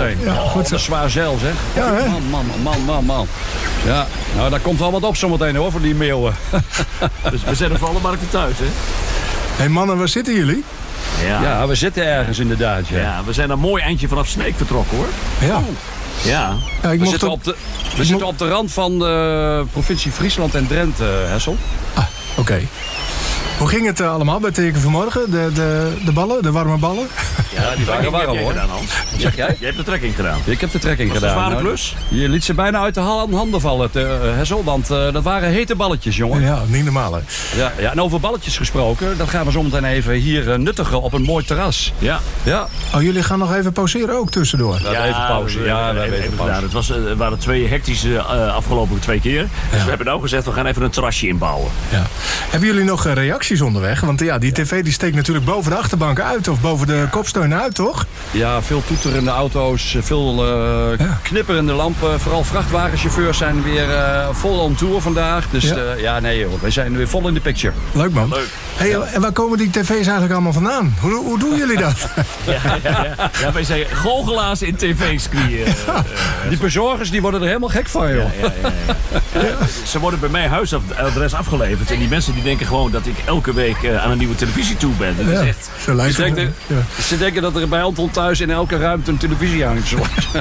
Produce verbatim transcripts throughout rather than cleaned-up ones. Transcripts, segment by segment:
zometeen. Ja, oh, goed zo. dat is zwaar zeil, zeg. Ja, hè? Man, man, man, man, man. Ja, nou, daar komt wel wat op zometeen, hoor, voor die meeuwen. Dus we zijn er voor alle markten thuis, hè? Hé hey mannen, waar zitten jullie? Ja. Ja, we zitten ergens inderdaad, ja. Ja, we zijn een mooi eindje vanaf Sneek vertrokken, hoor. Ja. Ja. ja ik We mocht zitten, op... op de, we zitten op de rand van de provincie Friesland en Drenthe, Hessel. Ah, oké. Okay. Hoe ging het uh, allemaal bij Teken vanmorgen? De, de, de ballen, de warme ballen? Ja, die waren warm, hoor. Gedaan, Hans. Wat zeg jij? Jij hebt de trekking gedaan. Ik heb de trekking Was gedaan. Was een zware nou, klus? Je liet ze bijna uit de handen vallen, te, uh, Hessel. Want uh, dat waren hete balletjes, jongen. Ja, niet normaal, hè? Ja, ja, en over balletjes gesproken, dat gaan we zometeen even hier uh, nuttigen op een mooi terras. Ja. Ja. Oh, jullie gaan nog even pauzeren ook tussendoor? Ja, ja even pauze. We, ja, we, we even, even even pauze. Het was, uh, waren twee hectische uh, afgelopen twee keer. Dus ja. we hebben nou gezegd, we gaan even een terrasje inbouwen. Ja. Hebben jullie nog uh, reacties onderweg? Want ja, die tv die steekt natuurlijk boven de achterbank uit of boven de kopsteunen uit, toch? Ja, veel toeterende auto's, veel uh, ja. knipperende lampen. Vooral vrachtwagenchauffeurs zijn weer uh, vol on tour vandaag. Dus ja, uh, ja nee joh, wij zijn weer vol in de picture. Leuk man. Leuk. Hey, ja. En waar komen die tv's eigenlijk allemaal vandaan? Hoe, hoe doen jullie dat? ja, ja, ja. ja, wij zijn goochelaars in tv-screen. Uh, uh, die bezorgers die worden er helemaal gek van, joh. Ja, ja, ja, ja. Ja, ze worden bij mij huisadres afgeleverd. En die mensen die denken gewoon dat ik elke week uh, aan een nieuwe televisie toe ben. Dat ja, is echt... Ze, ze, denken, ja. ze denken dat er bij Anton thuis in elke ruimte een televisie hangt.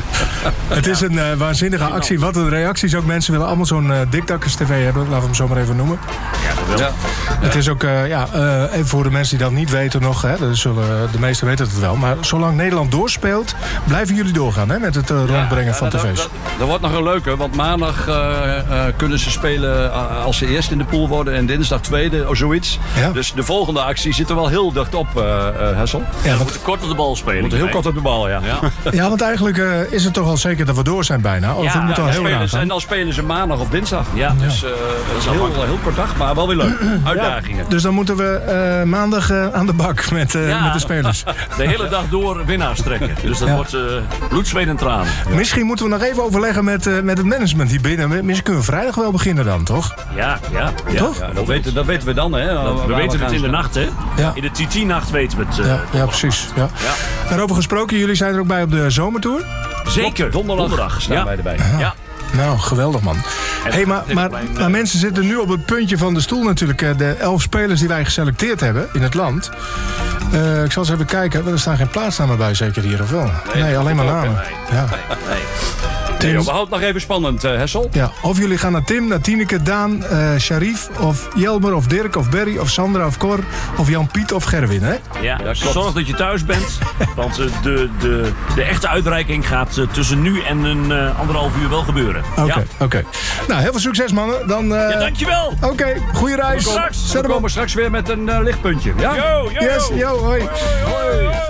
Het is een uh, waanzinnige actie. Wat een reacties ook. Mensen willen allemaal zo'n uh, dikdakkers tv hebben. Laten we hem zo maar even noemen. Ja, dat wel. Ja. Het is ook, uh, ja, uh, even voor de mensen die dat niet weten nog. Hè, dat zullen, de meesten weten het wel. Maar zolang Nederland doorspeelt, blijven jullie doorgaan hè, met het uh, rondbrengen ja, van ja, tv's. Dat, dat, dat wordt nog een leuke. Want maandag uh, uh, kunnen ze spelen uh, als ze eerst in de pool worden. En dinsdag tweede of zoiets. Ja. Dus de volgende actie zit er wel heel dicht op, uh, uh, Hessel. Ja, we moeten kort op de bal spelen. We moeten heel kort op de bal, ja. Ja, ja want eigenlijk uh, is het toch al zeker dat we door zijn bijna. Of ja, we moeten ja, al heel spelen, gaan. En dan spelen ze maandag of dinsdag. Ja, ja. Dus uh, dat is heel, heel kort dag, maar wel weer leuk. Uitdagingen. Ja, dus dan moeten we uh, maandag uh, aan de bak met, uh, ja. met de spelers. De hele dag door winnaars trekken. Dus dat ja. wordt uh, bloed, zweet en tranen. Ja. Misschien moeten we nog even overleggen met, uh, met het management hier binnen. Misschien kunnen we vrijdag wel beginnen dan, toch? Ja, ja. ja. Toch? Ja, dat, weten, dat weten we dan, hè. Dat, we, we weten het in de nacht, hè. Ja. In de T T-nacht weten we het. Uh, ja, ja, precies. Ja. Ja. Daarover gesproken, jullie zijn er ook bij op de zomertour? Zeker. Donderdag, Donderdag staan ja. wij erbij. Ja. ja. Nou, geweldig man. Hey, maar, maar, maar mensen zitten nu op het puntje van de stoel natuurlijk. De elf spelers die wij geselecteerd hebben in het land. Uh, ik zal eens even kijken. Er staan geen plaatsnamen bij zeker hier, of wel? Nee, nee alleen maar namen. Nee. Ja. Nee. Nee, we houden het nog even spannend, uh, Hessel. Ja, of jullie gaan naar Tim, naar Tineke, Daan, uh, Sharif, of Jelmer, of Dirk, of Berry, of Sandra, of Cor, of Jan-Piet, of Gerwin, hè? Ja, ja zorg dat je thuis bent. Want uh, de, de, de echte uitreiking gaat uh, tussen nu en een uh, anderhalf uur wel gebeuren. Oké, okay, ja. oké. Okay. Nou, heel veel succes, mannen. Dan, uh... ja, dankjewel. Oké, okay, goede reis. We komen, we komen straks weer met een uh, lichtpuntje. Ja? Yo, yo. Yes, yo, hoi. hoi, hoi.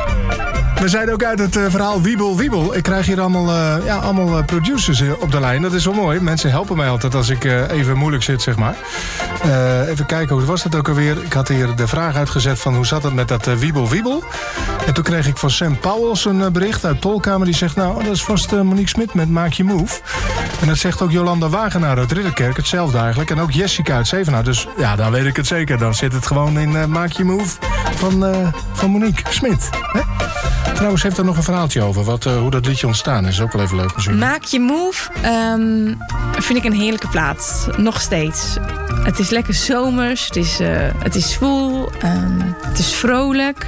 We zijn ook uit het uh, verhaal Wiebel Wiebel. Ik krijg hier allemaal, uh, ja, allemaal uh, producers uh, op de lijn. Dat is wel mooi. Mensen helpen mij altijd als ik uh, even moeilijk zit, zeg maar. Uh, even kijken, hoe was dat ook alweer? Ik had hier de vraag uitgezet van hoe zat het met dat uh, Wiebel Wiebel. En toen kreeg ik van Sam Powels een uh, bericht uit Tolkamer. Die zegt, nou, dat is vast uh, Monique Smit met Maak Je Move. En dat zegt ook Jolanda Wagenaar uit Ridderkerk. Hetzelfde eigenlijk. En ook Jessica uit Zevenaar. Dus ja, dan weet ik het zeker. Dan zit het gewoon in uh, Maak Je Move van, uh, van Monique Smit. Hè? Trouwens heeft er nog een verhaaltje over. Wat, uh, hoe dat liedje ontstaan is. Ook wel even leuk misschien. Maak Je Move um, vind ik een heerlijke plaat. Nog steeds. Het is lekker zomers. Het is, uh, het is zwoel. Um, het is vrolijk.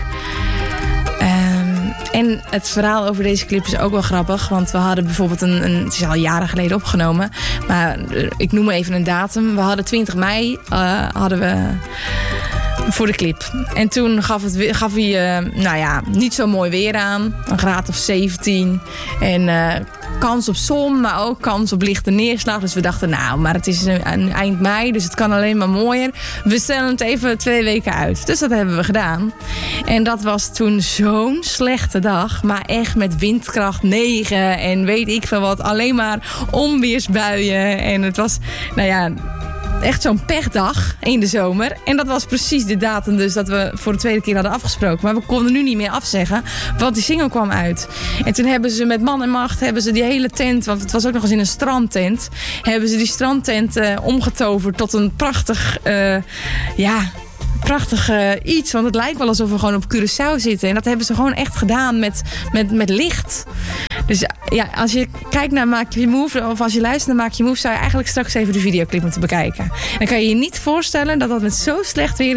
Um, en het verhaal over deze clip is ook wel grappig. Want we hadden bijvoorbeeld een... een het is al jaren geleden opgenomen. Maar uh, ik noem even een datum. We hadden twintig mei. Uh, hadden we... Voor de clip. En toen gaf, het, gaf hij, uh, nou ja, niet zo mooi weer aan. Een graad of zeventien. En uh, kans op zon, maar ook kans op lichte neerslag. Dus we dachten, nou, maar het is een, een eind mei, dus het kan alleen maar mooier. We stellen het even twee weken uit. Dus dat hebben we gedaan. En dat was toen zo'n slechte dag. Maar echt met windkracht negen en weet ik veel wat. Alleen maar onweersbuien. En het was, nou ja... echt zo'n pechdag in de zomer. En dat was precies de datum dus dat we voor de tweede keer hadden afgesproken. Maar we konden nu niet meer afzeggen, want die single kwam uit. En toen hebben ze met man en macht hebben ze die hele tent, want het was ook nog eens in een strandtent, hebben ze die strandtent uh, omgetoverd tot een prachtig, uh, ja... prachtig uh, iets, want het lijkt wel alsof we gewoon op Curaçao zitten. En dat hebben ze gewoon echt gedaan met, met, met licht. Dus ja, als je kijkt naar Maak Je Move, of als je luistert naar Maak Je Move, zou je eigenlijk straks even de videoclip moeten bekijken. Dan kan je je niet voorstellen dat dat met zo slecht weer